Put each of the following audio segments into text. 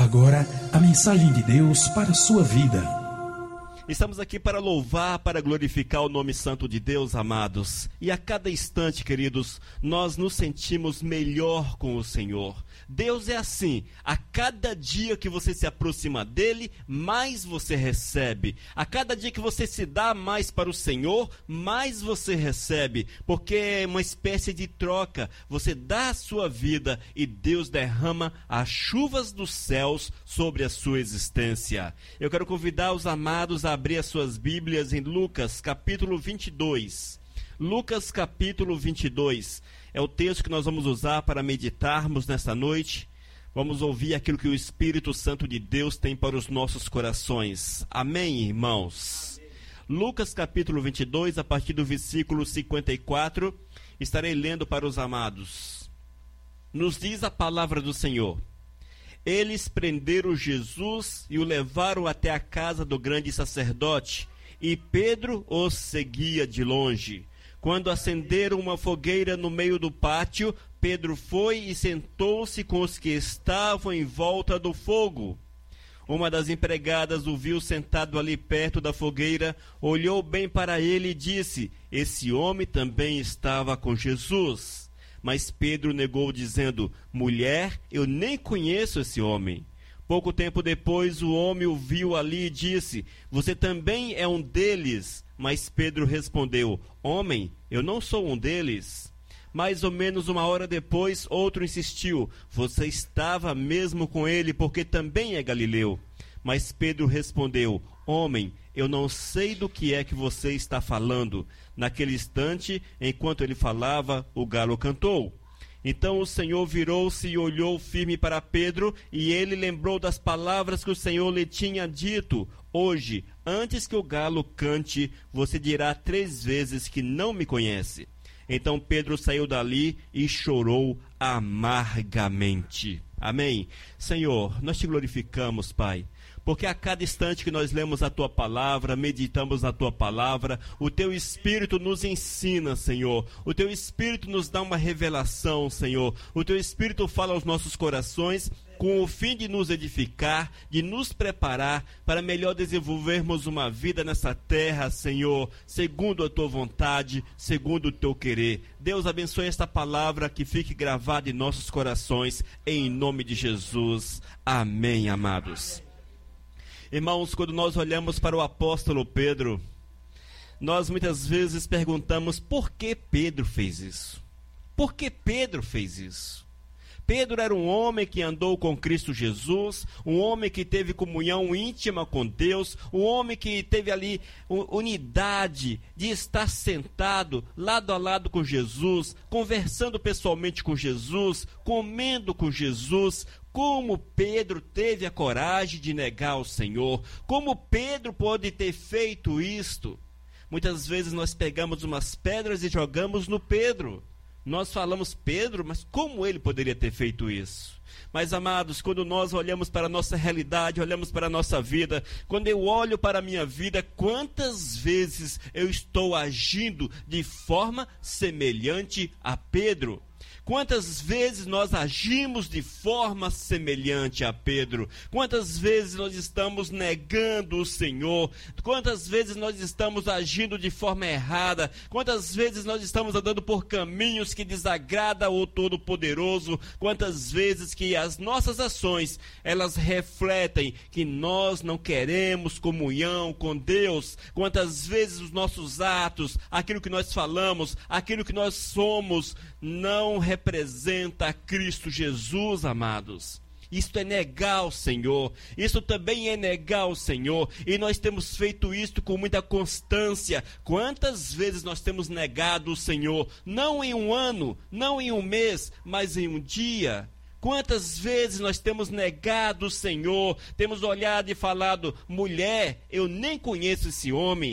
agora a mensagem de Deus para a sua vida. Estamos aqui para louvar, para glorificar o nome santo de Deus, amados. E a cada instante, queridos, nós nos sentimos melhor com o Senhor. Deus é assim, a cada dia que você se aproxima dele, mais você recebe. A cada dia que você se dá mais para o Senhor, mais você recebe. Porque é uma espécie de troca. Você dá a sua vida e Deus derrama as chuvas dos céus sobre a sua existência. Eu quero convidar os amados a abrir as suas Bíblias em Lucas capítulo 22. Lucas capítulo 22 é o texto que nós vamos usar para meditarmos nesta noite. Vamos ouvir aquilo que o Espírito Santo de Deus tem para os nossos corações. Amém, irmãos? Amém. Lucas capítulo 22, a partir do versículo 54, estarei lendo para os amados. Nos diz a palavra do Senhor: eles prenderam Jesus e o levaram até a casa do grande sacerdote, e Pedro os seguia de longe. Quando acenderam uma fogueira no meio do pátio, Pedro foi e sentou-se com os que estavam em volta do fogo. Uma das empregadas o viu sentado ali perto da fogueira, olhou bem para ele e disse: esse homem também estava com Jesus. Mas Pedro negou, dizendo: mulher, eu nem conheço esse homem. Pouco tempo depois, o homem o viu ali e disse: você também é um deles. Mas Pedro respondeu: homem, eu não sou um deles. Mais ou menos uma hora depois, outro insistiu: você estava mesmo com ele, porque também é galileu. Mas Pedro respondeu: homem, eu não sei do que é que você está falando. Naquele instante, enquanto ele falava, o galo cantou. Então o Senhor virou-se e olhou firme para Pedro, e ele lembrou das palavras que o Senhor lhe tinha dito: hoje, antes que o galo cante, você dirá 3 vezes que não me conhece. Então Pedro saiu dali e chorou amargamente. Amém? Senhor, nós te glorificamos, Pai, porque a cada instante que nós lemos a Tua palavra, meditamos na Tua palavra, o Teu Espírito nos ensina, Senhor. O Teu Espírito nos dá uma revelação, Senhor. O Teu Espírito fala aos nossos corações com o fim de nos edificar, de nos preparar para melhor desenvolvermos uma vida nessa terra, Senhor, segundo a Tua vontade, segundo o Teu querer. Deus abençoe esta palavra, que fique gravada em nossos corações, em nome de Jesus. Amém, amados. Irmãos, quando nós olhamos para o apóstolo Pedro, nós muitas vezes perguntamos: por que Pedro fez isso? Por que Pedro fez isso? Pedro era um homem que andou com Cristo Jesus, um homem que teve comunhão íntima com Deus, um homem que teve ali unidade de estar sentado lado a lado com Jesus, conversando pessoalmente com Jesus, comendo com Jesus. Como Pedro teve a coragem de negar o Senhor? Como Pedro pode ter feito isto? Muitas vezes nós pegamos umas pedras e jogamos no Pedro. Nós falamos: Pedro, mas como ele poderia ter feito isso? Mas, amados, quando nós olhamos para a nossa realidade, olhamos para a nossa vida, quando eu olho para a minha vida, quantas vezes eu estou agindo de forma semelhante a Pedro? Quantas vezes nós agimos de forma semelhante a Pedro? Quantas vezes nós estamos negando o Senhor? Quantas vezes nós estamos agindo de forma errada? Quantas vezes nós estamos andando por caminhos que desagradam o Todo-Poderoso? Quantas vezes que as nossas ações, elas refletem que nós não queremos comunhão com Deus? Quantas vezes os nossos atos, aquilo que nós falamos, aquilo que nós somos, não representa Cristo Jesus, amados? Isto é negar o Senhor, isso também é negar o Senhor, e nós temos feito isto com muita constância. Quantas vezes nós temos negado o Senhor, não em um ano, não em um mês, mas em um dia? Quantas vezes nós temos negado o Senhor, temos olhado e falado: mulher, eu nem conheço esse homem.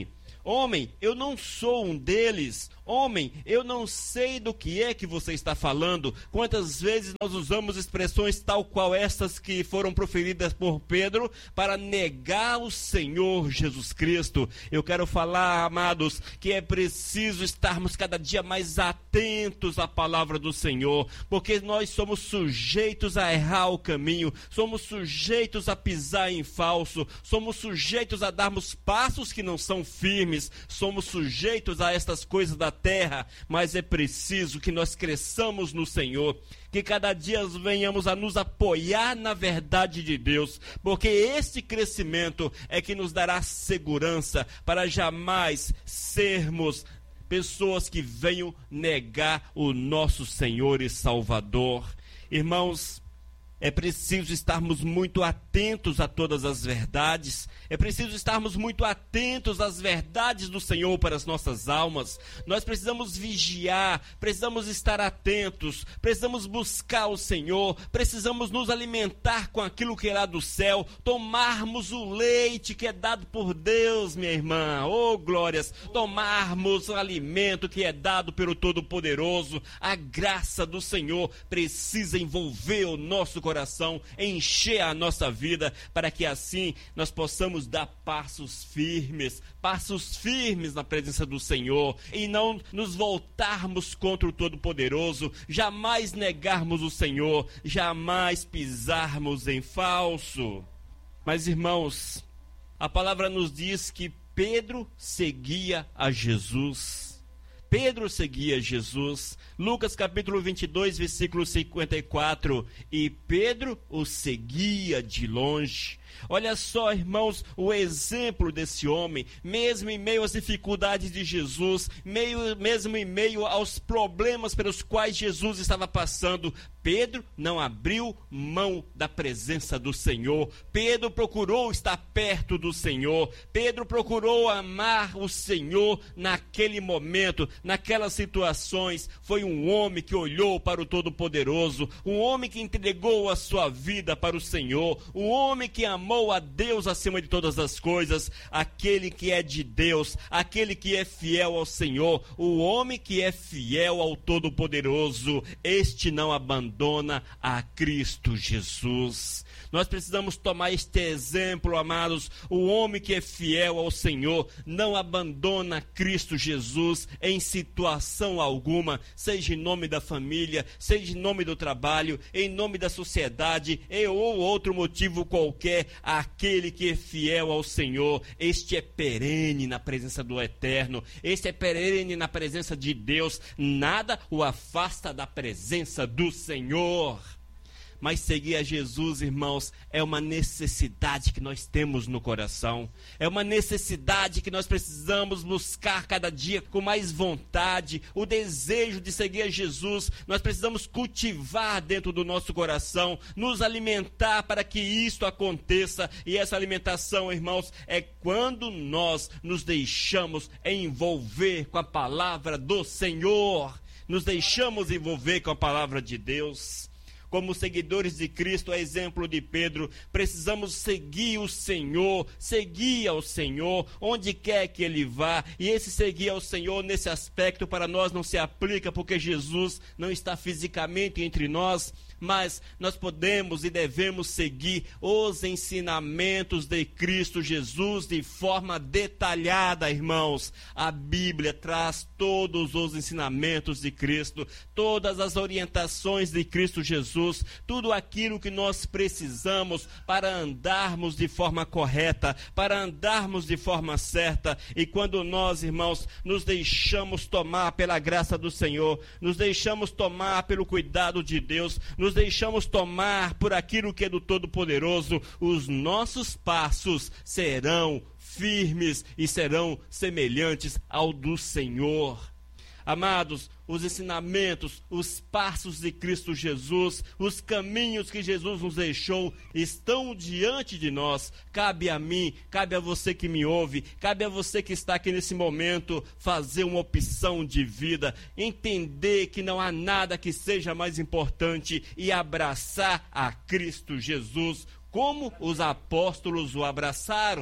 Homem, eu não sou um deles. Homem, eu não sei do que é que você está falando. Quantas vezes nós usamos expressões tal qual estas que foram proferidas por Pedro para negar o Senhor Jesus Cristo. Eu quero falar, amados, que é preciso estarmos cada dia mais atentos à palavra do Senhor, porque nós somos sujeitos a errar o caminho, somos sujeitos a pisar em falso, somos sujeitos a darmos passos que não são firmes, somos sujeitos a estas coisas da terra, mas é preciso que nós cresçamos no Senhor, que cada dia venhamos a nos apoiar na verdade de Deus, porque este crescimento é que nos dará segurança para jamais sermos pessoas que venham negar o nosso Senhor e Salvador. Irmãos, é preciso estarmos muito atentos a todas as verdades. É preciso estarmos muito atentos às verdades do Senhor para as nossas almas. Nós precisamos vigiar, precisamos estar atentos, precisamos buscar o Senhor, precisamos nos alimentar com aquilo que é lá do céu, tomarmos o leite que é dado por Deus, minha irmã. Oh, glórias! Tomarmos o alimento que é dado pelo Todo-Poderoso. A graça do Senhor precisa envolver o nosso coração, encher a nossa vida, para que assim nós possamos dar passos firmes na presença do Senhor, e não nos voltarmos contra o Todo-Poderoso, jamais negarmos o Senhor, jamais pisarmos em falso. Mas, irmãos, a palavra nos diz que Pedro seguia a Jesus. Pedro seguia Jesus. Lucas capítulo 22, versículo 54. E Pedro o seguia de longe. Olha só, irmãos, o exemplo desse homem, mesmo em meio às dificuldades de Jesus, mesmo em meio aos problemas pelos quais Jesus estava passando, Pedro não abriu mão da presença do Senhor. Pedro procurou estar perto do Senhor. Pedro procurou amar o Senhor naquele momento, naquelas situações. Foi um homem que olhou para o Todo-Poderoso, um homem que entregou a sua vida para o Senhor, um homem que amou a Deus acima de todas as coisas, aquele que é de Deus, aquele que é fiel ao Senhor, o homem que é fiel ao Todo-Poderoso, este não abandona a Cristo Jesus. Nós precisamos tomar este exemplo, amados. O homem que é fiel ao Senhor não abandona Cristo Jesus em situação alguma, seja em nome da família, seja em nome do trabalho, em nome da sociedade, ou outro motivo qualquer. Aquele que é fiel ao Senhor, este é perene na presença do Eterno, este é perene na presença de Deus. Nada o afasta da presença do Senhor. Mas seguir a Jesus, irmãos, é uma necessidade que nós temos no coração. É uma necessidade que nós precisamos buscar cada dia com mais vontade. O desejo de seguir a Jesus, nós precisamos cultivar dentro do nosso coração, nos alimentar para que isto aconteça. E essa alimentação, irmãos, é quando nós nos deixamos envolver com a palavra do Senhor. Nos deixamos envolver com a palavra de Deus. Como seguidores de Cristo, a exemplo de Pedro, precisamos seguir o Senhor, seguir ao Senhor, onde quer que Ele vá. E esse seguir ao Senhor, nesse aspecto, para nós não se aplica, porque Jesus não está fisicamente entre nós, mas nós podemos e devemos seguir os ensinamentos de Cristo Jesus de forma detalhada, irmãos. A Bíblia traz todos os ensinamentos de Cristo, todas as orientações de Cristo Jesus, tudo aquilo que nós precisamos para andarmos de forma correta, para andarmos de forma certa. E quando nós, irmãos, nos deixamos tomar pela graça do Senhor, nos deixamos tomar pelo cuidado de Deus, nos deixamos tomar por aquilo que é do Todo-Poderoso, os nossos passos serão firmes e serão semelhantes ao do Senhor. Amados, os ensinamentos, os passos de Cristo Jesus, os caminhos que Jesus nos deixou estão diante de nós. Cabe a mim, cabe a você que me ouve, cabe a você que está aqui nesse momento fazer uma opção de vida, entender que não há nada que seja mais importante e abraçar a Cristo Jesus como os apóstolos o abraçaram.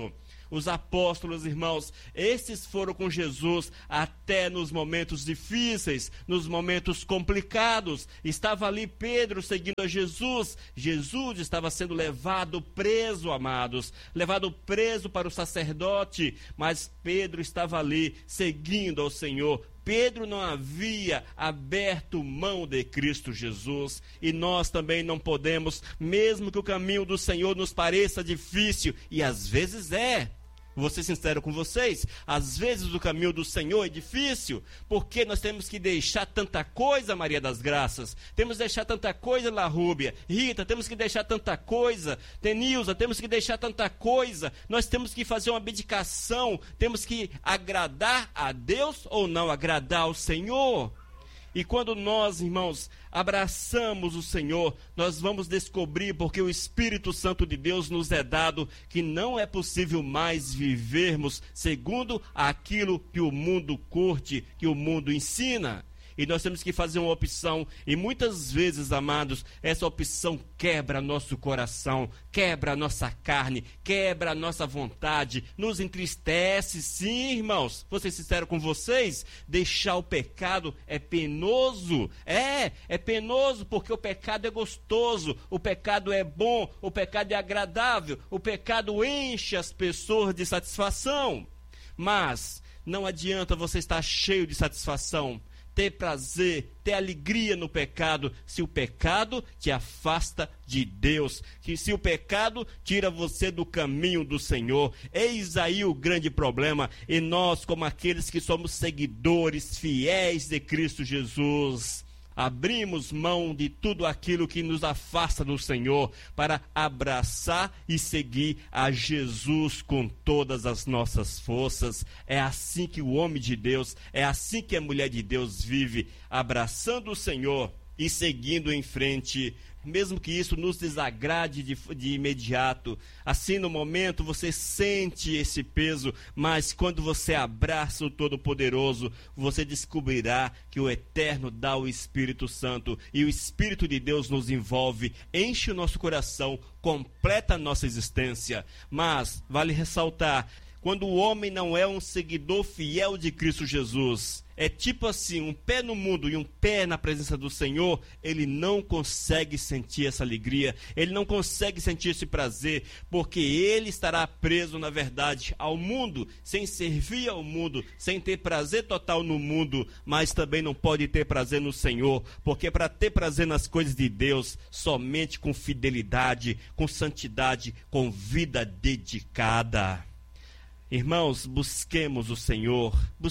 Os apóstolos, irmãos, esses foram com Jesus até nos momentos difíceis, nos momentos complicados. Estava ali Pedro seguindo a Jesus. Jesus estava sendo levado preso, amados, levado preso para o sacerdote, mas Pedro estava ali seguindo ao Senhor. Pedro não havia aberto mão de Cristo Jesus, e nós também não podemos, mesmo que o caminho do Senhor nos pareça difícil, e às vezes é. Vou ser sincero com vocês, às vezes o caminho do Senhor é difícil, porque nós temos que deixar tanta coisa, Maria das Graças, temos que deixar tanta coisa, La Rúbia, Rita, temos que deixar tanta coisa, Tenilza, temos que deixar tanta coisa, nós temos que fazer uma abdicação, temos que agradar a Deus ou não agradar ao Senhor. E quando nós, irmãos, abraçamos o Senhor, nós vamos descobrir, porque o Espírito Santo de Deus nos é dado, que não é possível mais vivermos segundo aquilo que o mundo curte, que o mundo ensina. E nós temos que fazer uma opção, e muitas vezes, amados, essa opção quebra nosso coração, quebra a nossa carne, quebra a nossa vontade, nos entristece, sim, irmãos. Vou ser sincero com vocês, deixar o pecado é penoso, é penoso, porque o pecado é gostoso, o pecado é bom, o pecado é agradável, o pecado enche as pessoas de satisfação. Mas não adianta você estar cheio de satisfação, ter prazer, ter alegria no pecado, se o pecado te afasta de Deus, se o pecado tira você do caminho do Senhor. Eis aí o grande problema, e nós, como aqueles que somos seguidores fiéis de Cristo Jesus, abrimos mão de tudo aquilo que nos afasta do Senhor para abraçar e seguir a Jesus com todas as nossas forças. É assim que o homem de Deus, é assim que a mulher de Deus vive, abraçando o Senhor e seguindo em frente, mesmo que isso nos desagrade de imediato. Assim, no momento, você sente esse peso, mas quando você abraça o Todo-Poderoso, você descobrirá que o Eterno dá o Espírito Santo, e o Espírito de Deus nos envolve, enche o nosso coração, completa a nossa existência. Mas, vale ressaltar, quando o homem não é um seguidor fiel de Cristo Jesus, é tipo assim, um pé no mundo e um pé na presença do Senhor, ele não consegue sentir essa alegria, ele não consegue sentir esse prazer, porque ele estará preso, na verdade, ao mundo, sem servir ao mundo, sem ter prazer total no mundo, mas também não pode ter prazer no Senhor, porque para ter prazer nas coisas de Deus, somente com fidelidade, com santidade, com vida dedicada. Irmãos, busquemos o Senhor,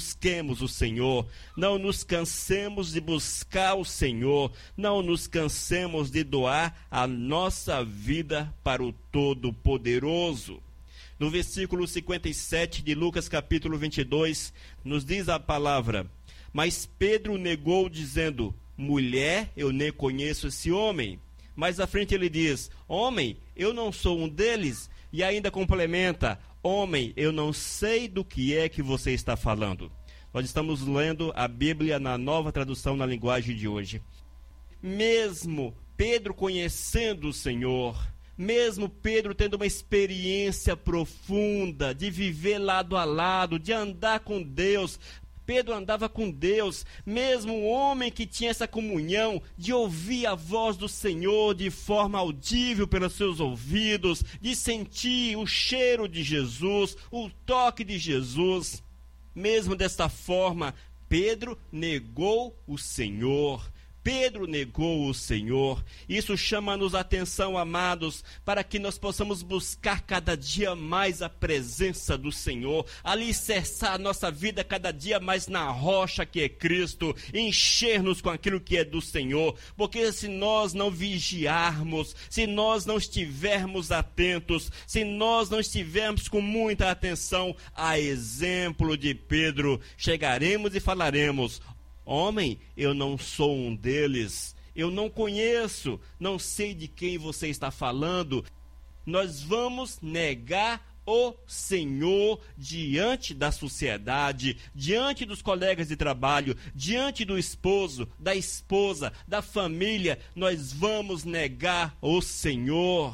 não nos cansemos de buscar o Senhor, não nos cansemos de doar a nossa vida para o Todo-Poderoso. No versículo 57 de Lucas capítulo 22, nos diz a palavra: mas Pedro negou dizendo: mulher, eu nem conheço esse homem. Mais à frente ele diz: homem, eu não sou um deles. E ainda complementa: homem, eu não sei do que é que você está falando. Nós estamos lendo a Bíblia na Nova Tradução na linguagem de hoje. Mesmo Pedro conhecendo o Senhor, mesmo Pedro tendo uma experiência profunda de viver lado a lado, de andar com Deus, Pedro andava com Deus, mesmo um homem que tinha essa comunhão de ouvir a voz do Senhor de forma audível pelos seus ouvidos, de sentir o cheiro de Jesus, o toque de Jesus. Mesmo desta forma, Pedro negou o Senhor. Pedro negou o Senhor. Isso chama-nos a atenção, amados, para que nós possamos buscar cada dia mais a presença do Senhor, alicerçar a nossa vida cada dia mais na rocha que é Cristo, encher-nos com aquilo que é do Senhor, porque se nós não vigiarmos, se nós não estivermos atentos, se nós não estivermos com muita atenção, a exemplo de Pedro, chegaremos e falaremos: homem, eu não sou um deles, eu não conheço, não sei de quem você está falando. Nós vamos negar o Senhor diante da sociedade, diante dos colegas de trabalho, diante do esposo, da esposa, da família. Nós vamos negar o Senhor.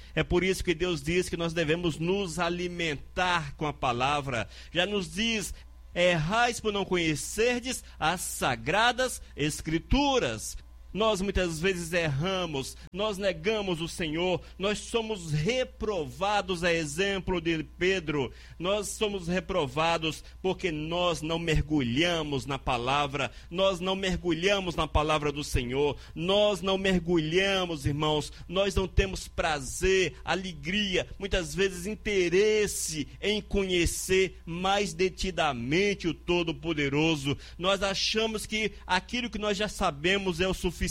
É por isso que Deus diz que nós devemos nos alimentar com a palavra. Já nos diz: errais por não conhecerdes as sagradas Escrituras. Nós muitas vezes erramos, nós negamos o Senhor, nós somos reprovados, a exemplo de Pedro. Nós somos reprovados porque nós não mergulhamos na palavra, nós não mergulhamos na palavra do Senhor, nós não mergulhamos, irmãos, nós não temos prazer, alegria, muitas vezes interesse em conhecer mais detidamente o Todo-Poderoso. Nós achamos que aquilo que nós já sabemos é o suficiente.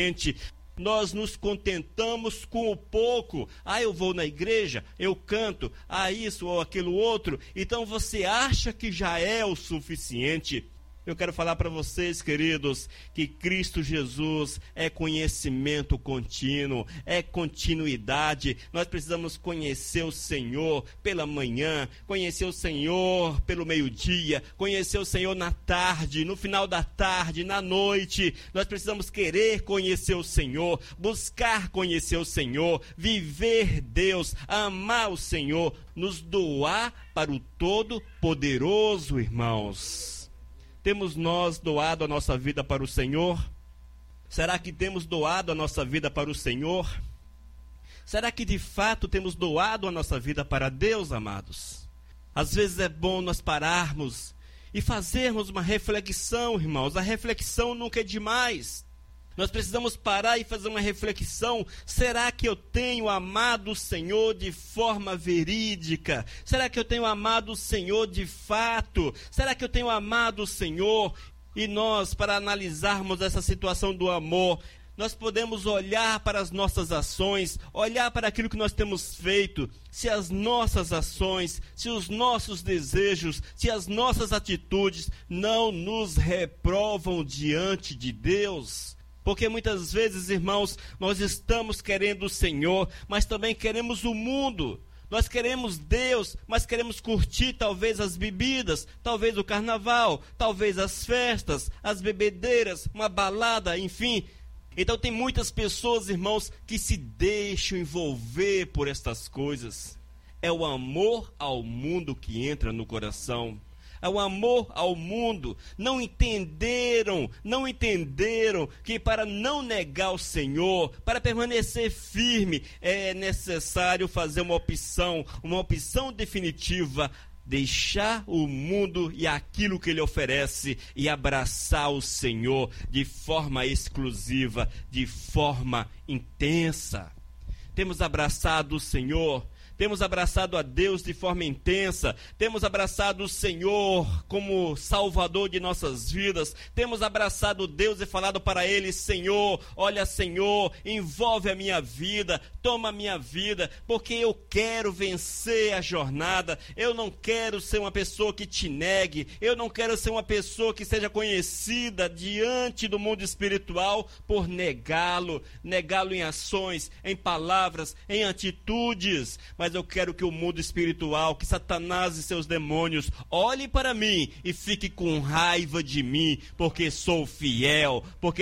Nós nos contentamos com o pouco. Eu vou na igreja, eu canto, isso ou aquilo outro. Então você acha que já é o suficiente. Eu quero falar para vocês, queridos, que Cristo Jesus é conhecimento contínuo, é continuidade. Nós precisamos conhecer o Senhor pela manhã, conhecer o Senhor pelo meio-dia, conhecer o Senhor na tarde, no final da tarde, na noite. Nós precisamos querer conhecer o Senhor, buscar conhecer o Senhor, viver Deus, amar o Senhor, nos doar para o Todo-Poderoso, irmãos. Temos nós doado a nossa vida para o Senhor? Será que temos doado a nossa vida para o Senhor? Será que de fato temos doado a nossa vida para Deus, amados? Às vezes é bom nós pararmos e fazermos uma reflexão, irmãos. A reflexão nunca é demais. Nós precisamos parar e fazer uma reflexão. Será que eu tenho amado o Senhor de forma verídica? Será que eu tenho amado o Senhor de fato? Será que eu tenho amado o Senhor? E nós, para analisarmos essa situação do amor, nós podemos olhar para as nossas ações, olhar para aquilo que nós temos feito, se as nossas ações, se os nossos desejos, se as nossas atitudes não nos reprovam diante de Deus. Porque muitas vezes, irmãos, nós estamos querendo o Senhor, mas também queremos o mundo. Nós queremos Deus, mas queremos curtir talvez as bebidas, talvez o carnaval, talvez as festas, as bebedeiras, uma balada, enfim. Então tem muitas pessoas, irmãos, que se deixam envolver por estas coisas. É o amor ao mundo que entra no coração. É o amor ao mundo. Não entenderam que para não negar o Senhor, para permanecer firme, é necessário fazer uma opção definitiva, deixar o mundo e aquilo que ele oferece e abraçar o Senhor de forma exclusiva, de forma intensa. Temos abraçado o Senhor, temos abraçado a Deus de forma intensa, temos abraçado o Senhor como Salvador de nossas vidas, temos abraçado Deus e falado para Ele: Senhor, olha, Senhor, envolve a minha vida, toma a minha vida, porque eu quero vencer a jornada. Eu não quero ser uma pessoa que te negue, eu não quero ser uma pessoa que seja conhecida diante do mundo espiritual por negá-lo em ações, em palavras, em atitudes. Mas eu quero que o mundo espiritual, que Satanás e seus demônios olhem para mim e fiquem com raiva de mim, porque sou fiel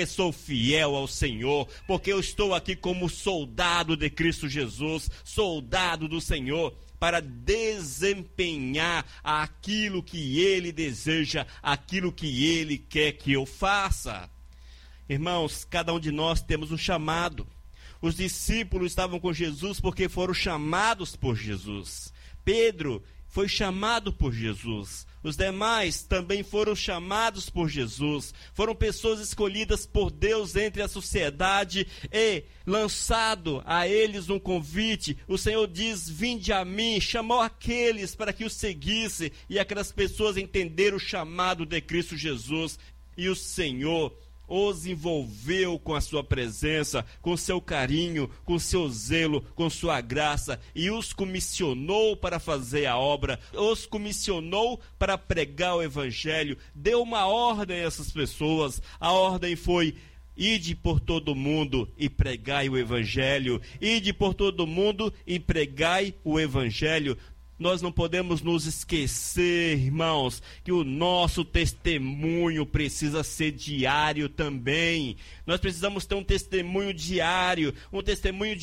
ao Senhor, porque eu estou aqui como soldado de Cristo Jesus, soldado do Senhor, para desempenhar aquilo que Ele deseja, aquilo que Ele quer que eu faça. Irmãos, cada um de nós temos um chamado. Os discípulos estavam com Jesus porque foram chamados por Jesus. Pedro foi chamado por Jesus. Os demais também foram chamados por Jesus. Foram pessoas escolhidas por Deus entre a sociedade e lançado a eles um convite. O Senhor diz: vinde a mim. Chamou aqueles para que o seguisse. E aquelas pessoas entenderam o chamado de Cristo Jesus. E o Senhor os envolveu com a sua presença, com seu carinho, com seu zelo, com sua graça, e os comissionou para fazer a obra, os comissionou para pregar o evangelho. Deu uma ordem a essas pessoas. A ordem foi: ide por todo mundo e pregai o evangelho. Ide por todo mundo e pregai o evangelho. Nós não podemos nos esquecer, irmãos, que o nosso testemunho precisa ser diário também. Nós precisamos ter um testemunho diário, um testemunho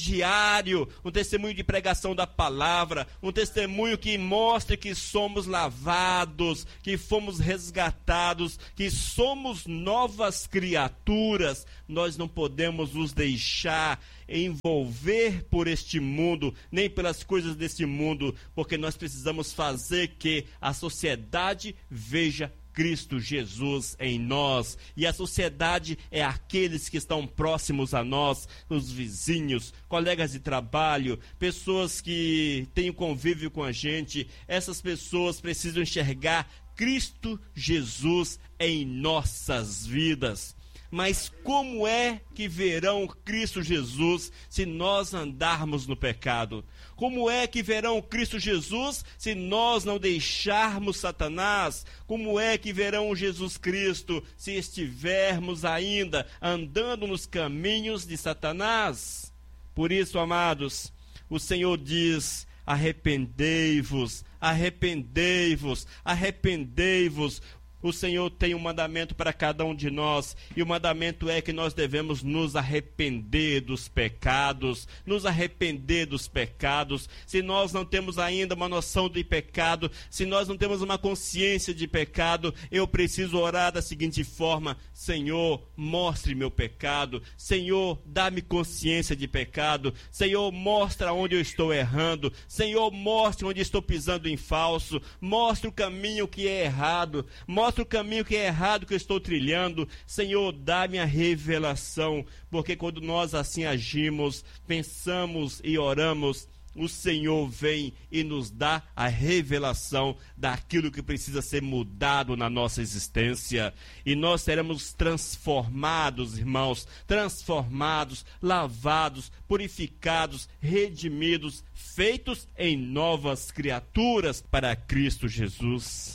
de pregação da palavra, um testemunho que mostre que somos lavados, que fomos resgatados, que somos novas criaturas. Nós não podemos nos deixar envolver por este mundo, nem pelas coisas deste mundo, porque nós precisamos fazer que a sociedade veja Cristo Jesus em nós. E a sociedade é aqueles que estão próximos a nós, os vizinhos, colegas de trabalho, pessoas que têm convívio com a gente. Essas pessoas precisam enxergar Cristo Jesus em nossas vidas. Mas como é que verão Cristo Jesus se nós andarmos no pecado? Como é que verão Cristo Jesus se nós não deixarmos Satanás? Como é que verão Jesus Cristo se estivermos ainda andando nos caminhos de Satanás? Por isso, amados, o Senhor diz: arrependei-vos, arrependei-vos, arrependei-vos. O Senhor tem um mandamento para cada um de nós, e o mandamento é que nós devemos nos arrepender dos pecados, nos arrepender dos pecados. Se nós não temos ainda uma noção de pecado, se nós não temos uma consciência de pecado, eu preciso orar da seguinte forma: Senhor, mostre meu pecado. Senhor, dá-me consciência de pecado. Senhor, mostra onde eu estou errando. Senhor, mostre onde estou pisando em falso. Mostre o caminho que é errado. Mostre o caminho que é errado que eu estou trilhando. Senhor, dá-me a revelação, porque quando nós assim agimos, pensamos e oramos, o Senhor vem e nos dá a revelação daquilo que precisa ser mudado na nossa existência. E nós seremos transformados, irmãos, transformados, lavados, purificados, redimidos, feitos em novas criaturas para Cristo Jesus.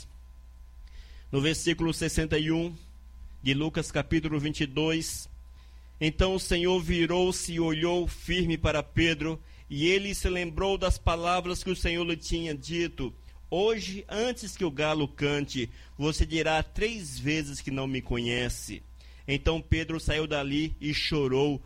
No versículo 61 de Lucas capítulo 22, então o Senhor virou-se e olhou firme para Pedro, e ele se lembrou das palavras que o Senhor lhe tinha dito: hoje, antes que o galo cante, você dirá 3 vezes que não me conhece. Então Pedro saiu dali e chorou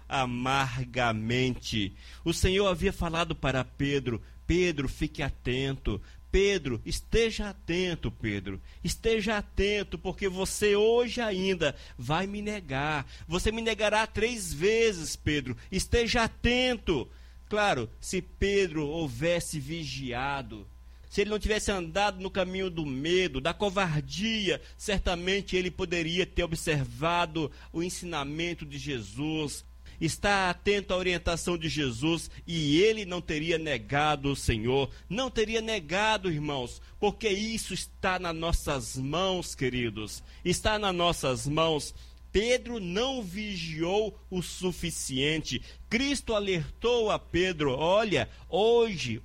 amargamente. O Senhor havia falado para Pedro: Pedro, fique atento. Pedro, esteja atento, Pedro, esteja atento, porque você hoje ainda vai me negar. Você me negará 3 vezes, Pedro, esteja atento. Claro, se Pedro houvesse vigiado, se ele não tivesse andado no caminho do medo, da covardia, certamente ele poderia ter observado o ensinamento de Jesus, está atento à orientação de Jesus, e ele não teria negado o Senhor, não teria negado, irmãos, porque isso está nas nossas mãos, queridos, está nas nossas mãos. Pedro não vigiou o suficiente. Cristo alertou a Pedro: olha, hoje,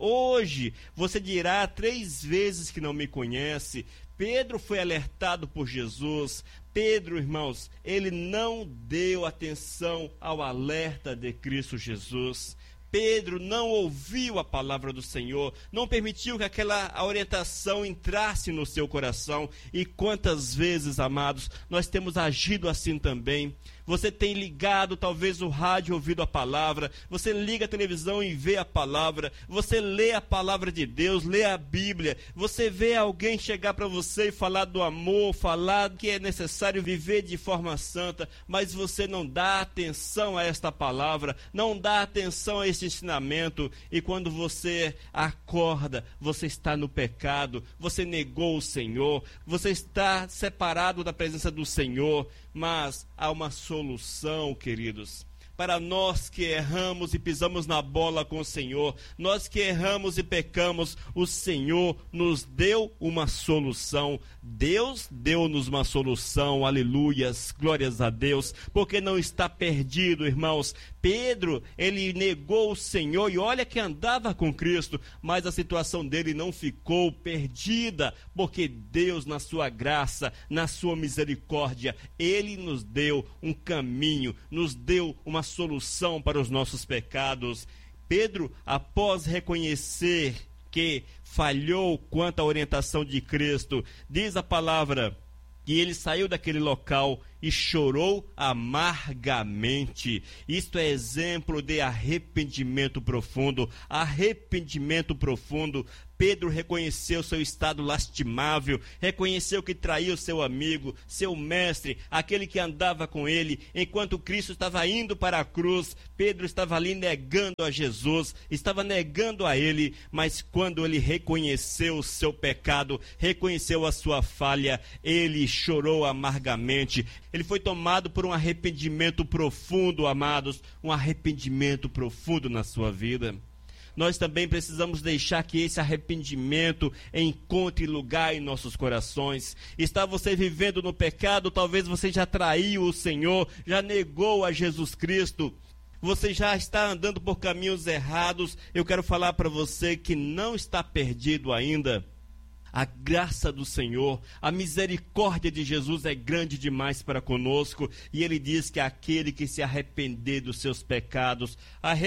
você dirá 3 vezes que não me conhece. Pedro foi alertado por Jesus. Pedro, irmãos, ele não deu atenção ao alerta de Cristo Jesus. Pedro não ouviu a palavra do Senhor, não permitiu que aquela orientação entrasse no seu coração. E quantas vezes, amados, nós temos agido assim também. Você tem ligado talvez o rádio e ouvido a palavra, você liga a televisão e vê a palavra, você lê a palavra de Deus, lê a Bíblia, você vê alguém chegar para você e falar do amor, falar que é necessário viver de forma santa, mas você não dá atenção a esta palavra, não dá atenção a este ensinamento, e quando você acorda, você está no pecado, você negou o Senhor, você está separado da presença do Senhor. Mas há uma solução, queridos. Para nós que erramos e pisamos na bola com o Senhor, nós que erramos e pecamos, o Senhor nos deu uma solução. Deus deu-nos uma solução, aleluias, glórias a Deus, porque não está perdido, irmãos. Pedro, ele negou o Senhor, e olha que andava com Cristo, mas a situação dele não ficou perdida, porque Deus, na sua graça, na sua misericórdia, ele nos deu um caminho, nos deu uma solução para os nossos pecados. Pedro, após reconhecer porque falhou quanto à orientação de Cristo. Diz a palavra que ele saiu daquele local e chorou amargamente. Isto é exemplo de arrependimento profundo. Arrependimento profundo. Pedro reconheceu seu estado lastimável, reconheceu que traiu seu amigo, seu mestre, aquele que andava com ele, enquanto Cristo estava indo para a cruz. Pedro estava ali negando a Jesus, estava negando a ele, mas quando ele reconheceu o seu pecado, reconheceu a sua falha, ele chorou amargamente. Ele foi tomado por um arrependimento profundo, amados, um arrependimento profundo na sua vida. Nós também precisamos deixar que esse arrependimento encontre lugar em nossos corações. Está você vivendo no pecado, talvez você já traiu o Senhor, já negou a Jesus Cristo, você já está andando por caminhos errados. Eu quero falar para você que não está perdido ainda. A graça do Senhor, a misericórdia de Jesus é grande demais para conosco, e Ele diz que aquele que se arrepender dos seus pecados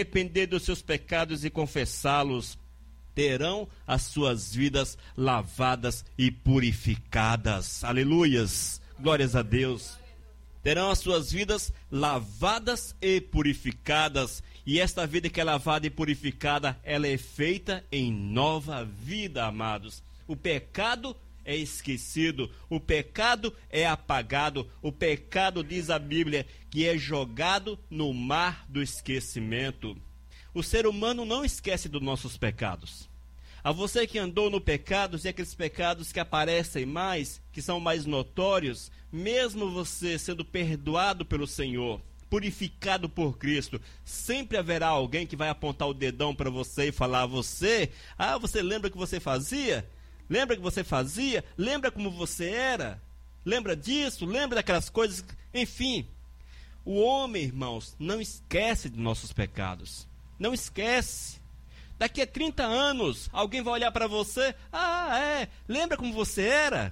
e confessá-los, terão as suas vidas lavadas e purificadas. Aleluias, glórias a Deus. Terão as suas vidas lavadas e purificadas, e esta vida que é lavada e purificada, ela é feita em nova vida, amados. O pecado é esquecido, o pecado é apagado, o pecado, diz a Bíblia, que é jogado no mar do esquecimento. O ser humano não esquece dos nossos pecados. A você que andou no pecado, e aqueles pecados que aparecem mais, que são mais notórios, mesmo você sendo perdoado pelo Senhor, purificado por Cristo, sempre haverá alguém que vai apontar o dedão para você e falar: você lembra que você fazia? Lembra que você fazia? Lembra como você era? Lembra disso? Lembra daquelas coisas? Enfim, o homem, irmãos, não esquece de nossos pecados. Não esquece. Daqui a 30 anos, alguém vai olhar para você: lembra como você era?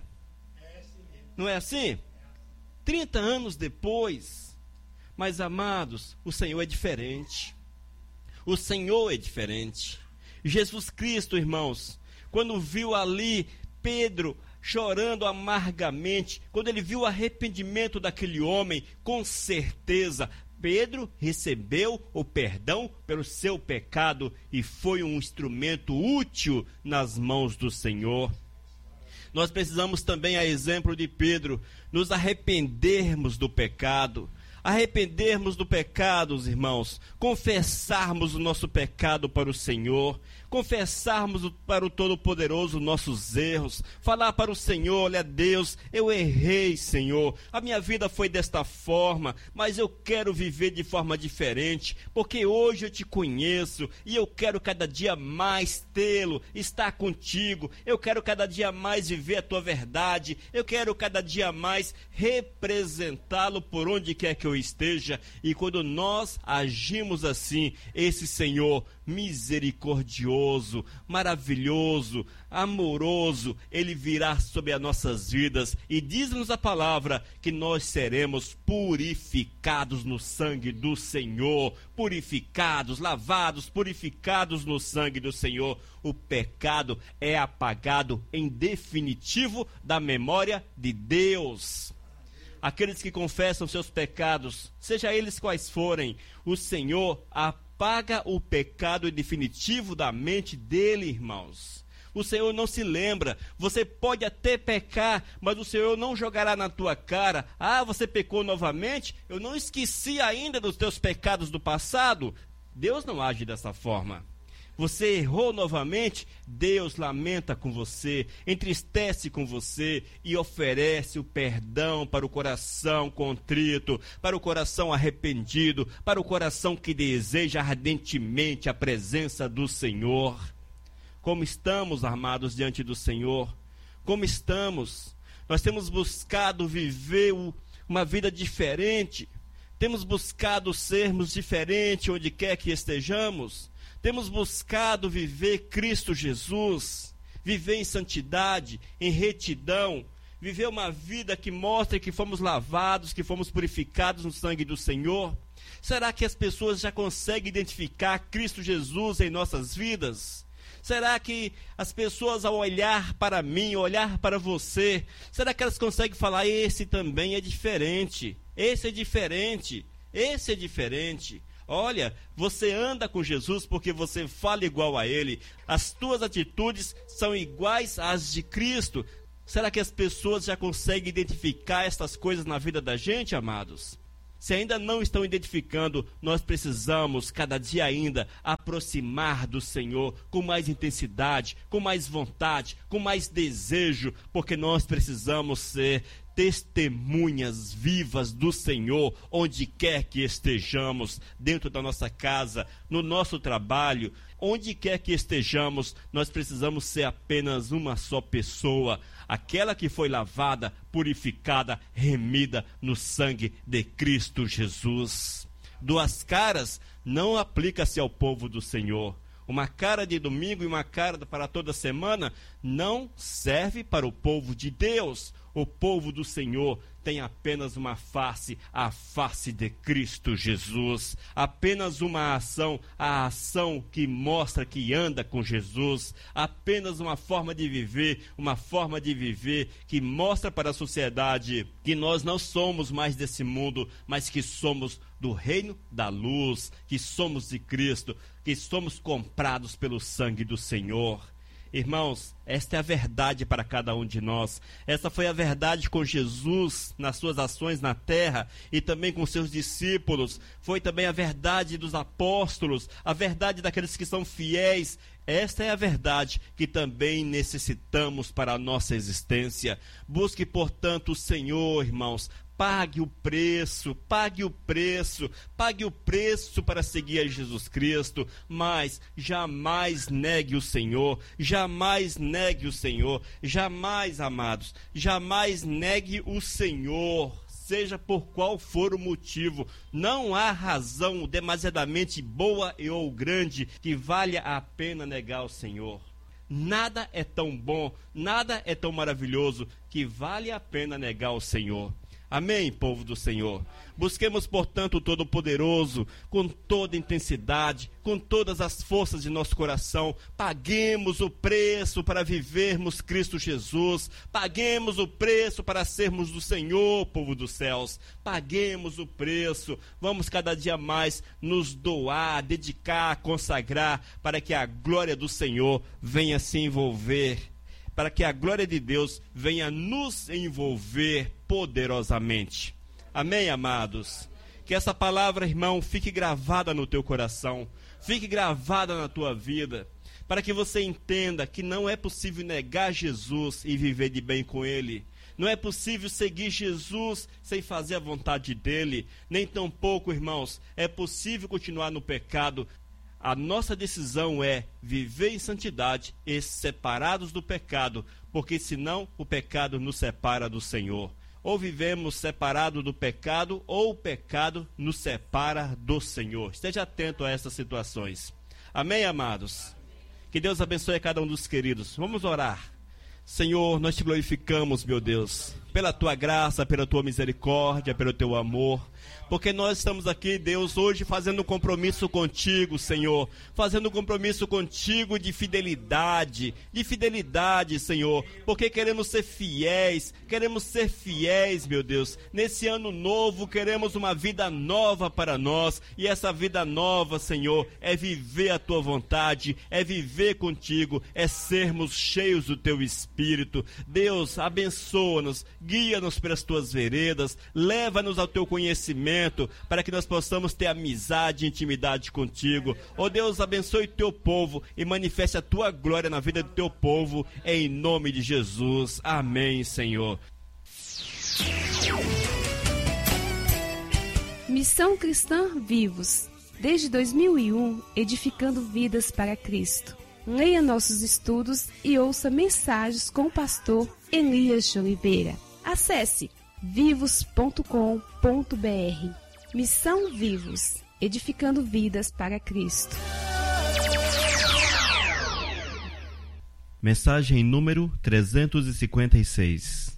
Não é assim? 30 anos depois. Mas, amados, o Senhor é diferente. O Senhor é diferente. Jesus Cristo, irmãos, quando viu ali Pedro chorando amargamente, quando ele viu o arrependimento daquele homem, com certeza Pedro recebeu o perdão pelo seu pecado e foi um instrumento útil nas mãos do Senhor. Nós precisamos também, a exemplo de Pedro, nos arrependermos do pecado. Arrependermos do pecado, irmãos, confessarmos o nosso pecado para o Senhor, confessarmos para o Todo-Poderoso nossos erros, falar para o Senhor: olha, Deus, eu errei, Senhor, a minha vida foi desta forma, mas eu quero viver de forma diferente, porque hoje eu te conheço e eu quero cada dia mais tê-lo, estar contigo, eu quero cada dia mais viver a tua verdade, eu quero cada dia mais representá-lo por onde quer que eu esteja. E quando nós agimos assim, esse Senhor misericordioso, maravilhoso, amoroso, Ele virá sobre as nossas vidas e diz-nos a palavra que nós seremos purificados no sangue do Senhor, purificados, lavados, purificados no sangue do Senhor. O pecado é apagado em definitivo da memória de Deus. Aqueles que confessam seus pecados, seja eles quais forem, o Senhor apaga o pecado em definitivo da mente dele, irmãos. O Senhor não se lembra. Você pode até pecar, mas o Senhor não jogará na tua cara: você pecou novamente? Eu não esqueci ainda dos teus pecados do passado. Deus não age dessa forma. Você errou novamente, Deus lamenta com você, entristece com você e oferece o perdão para o coração contrito, para o coração arrependido, para o coração que deseja ardentemente a presença do Senhor. Como estamos, amados, diante do Senhor? Como estamos? Nós temos buscado viver uma vida diferente, temos buscado sermos diferentes onde quer que estejamos. Temos buscado viver Cristo Jesus, viver em santidade, em retidão, viver uma vida que mostre que fomos lavados, que fomos purificados no sangue do Senhor. Será que as pessoas já conseguem identificar Cristo Jesus em nossas vidas? Será que as pessoas, ao olhar para mim, olhar para você, será que elas conseguem falar, esse também é diferente, esse é diferente, esse é diferente? Olha, você anda com Jesus porque você fala igual a Ele. As tuas atitudes são iguais às de Cristo. Será que as pessoas já conseguem identificar estas coisas na vida da gente, amados? Se ainda não estão identificando, nós precisamos, cada dia ainda, aproximar do Senhor com mais intensidade, com mais vontade, com mais desejo, porque nós precisamos ser testemunhas vivas do Senhor, onde quer que estejamos, dentro da nossa casa, no nosso trabalho, onde quer que estejamos, nós precisamos ser apenas uma só pessoa, aquela que foi lavada, purificada, remida no sangue de Cristo Jesus. Duas caras não aplica-se ao povo do Senhor. Uma cara de domingo e uma cara para toda semana não serve para o povo de Deus. O povo do Senhor tem apenas uma face, a face de Cristo Jesus. Apenas uma ação, a ação que mostra que anda com Jesus. Apenas uma forma de viver que mostra para a sociedade que nós não somos mais desse mundo, mas que somos do reino da luz, que somos de Cristo, que somos comprados pelo sangue do Senhor. Irmãos, esta é a verdade para cada um de nós. Essa foi a verdade com Jesus nas suas ações na terra e também com seus discípulos. Foi também a verdade dos apóstolos, a verdade daqueles que são fiéis. Esta é a verdade que também necessitamos para a nossa existência. Busque, portanto, o Senhor, irmãos. Pague o preço para seguir a Jesus Cristo, mas jamais negue o Senhor, jamais, amados, jamais negue o Senhor, seja por qual for o motivo. Não há razão demasiadamente boa ou grande que valha a pena negar o Senhor. Nada é tão bom, nada é tão maravilhoso que vale a pena negar o Senhor. Amém, povo do Senhor? Busquemos, portanto, o Todo-Poderoso com toda intensidade, com todas as forças de nosso coração. Paguemos o preço para vivermos Cristo Jesus. Paguemos o preço para sermos do Senhor, povo dos céus. Paguemos o preço. Vamos cada dia mais nos doar, dedicar, consagrar, para que a glória do Senhor venha se envolver, para que a glória de Deus venha nos envolver poderosamente. Amém, amados? Que essa palavra, irmão, fique gravada no teu coração, fique gravada na tua vida, para que você entenda que não é possível negar Jesus e viver de bem com Ele. Não é possível seguir Jesus sem fazer a vontade dEle. Nem tampouco, irmãos, é possível continuar no pecado. A nossa decisão é viver em santidade e separados do pecado, porque senão o pecado nos separa do Senhor. Ou vivemos separados do pecado, ou o pecado nos separa do Senhor. Esteja atento a essas situações. Amém, amados? Que Deus abençoe a cada um dos queridos. Vamos orar. Senhor, nós te glorificamos, meu Deus, pela tua graça, pela tua misericórdia, pelo teu amor. Porque nós estamos aqui, Deus, hoje fazendo um compromisso contigo, Senhor. Fazendo um compromisso contigo de fidelidade, Senhor. Porque queremos ser fiéis, meu Deus. Nesse ano novo, queremos uma vida nova para nós. E essa vida nova, Senhor, é viver a tua vontade, é viver contigo, é sermos cheios do teu Espírito. Deus, abençoa-nos, guia-nos pelas tuas veredas, leva-nos ao teu conhecimento, para que nós possamos ter amizade e intimidade contigo. Ó Deus, abençoe o teu povo e manifeste a tua glória na vida do teu povo, em nome de Jesus. Amém, Senhor. Missão Cristã Vivos, desde 2001, edificando vidas para Cristo. Leia nossos estudos e ouça mensagens com o pastor Elias de Oliveira. Acesse vivos.com.br. Missão Vivos, edificando vidas para Cristo. Mensagem número 356.